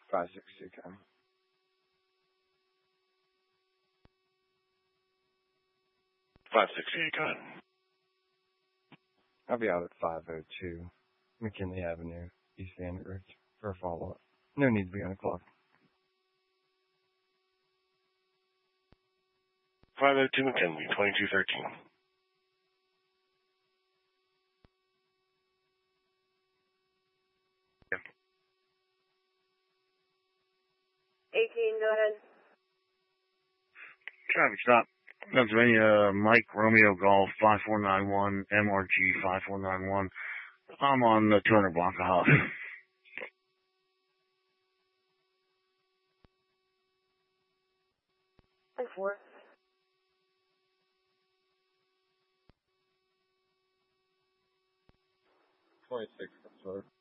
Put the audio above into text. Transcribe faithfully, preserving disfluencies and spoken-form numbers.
five six two, Ken. five six two, go ahead. I'll be out at five oh two McKinley Avenue, East Andrews, for a follow-up. No need to be on the clock. five oh two McKinley, twenty-two thirteen. eighteen, go ahead. Traffic stop. Pennsylvania, Mike Romeo Golf five four nine one, M R G five four nine one. I'm on the two hundred block of house. And four. twenty-six, sorry.